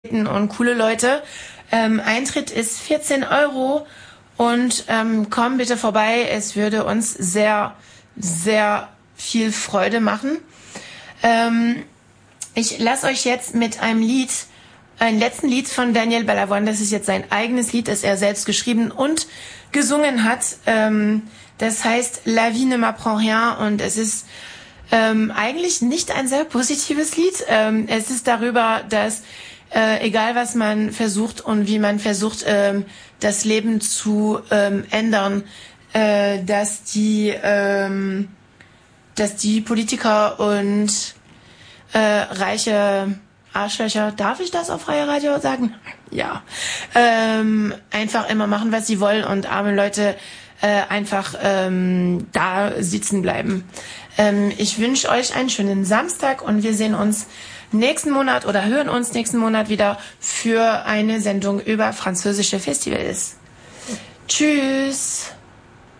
und coole Leute. Eintritt ist 14 Euro und komm bitte vorbei. Es würde uns sehr, sehr viel Freude machen. Ich lasse euch jetzt mit einem letzten Lied von Daniel Balavoine. Das ist jetzt sein eigenes Lied, das er selbst geschrieben und gesungen hat. Das heißt La vie ne m'apprend rien und es ist eigentlich nicht ein sehr positives Lied. Es ist darüber, dass egal was man versucht und wie man versucht, das Leben zu ändern, dass die Politiker und reiche Arschlöcher, darf ich das auf Freie Radio sagen? Ja. Einfach immer machen, was sie wollen und arme Leute einfach da sitzen bleiben. Ich wünsche euch einen schönen Samstag und wir sehen uns nächsten Monat oder hören uns nächsten Monat wieder für eine Sendung über französische Festivals. Tschüss!